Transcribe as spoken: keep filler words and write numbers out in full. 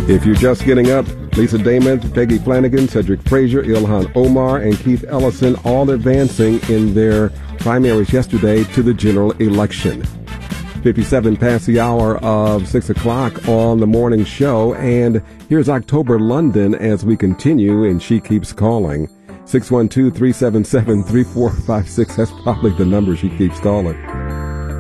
If you're just getting up, Lisa Damon, Peggy Flanagan, Cedric Frazier, Ilhan Omar, and Keith Ellison all advancing in their primaries yesterday to the general election. fifty-seven past the hour of six o'clock on the morning show, and here's October London as we continue, and she keeps calling. six one two, three seven seven, three four five six, that's probably the number she keeps calling.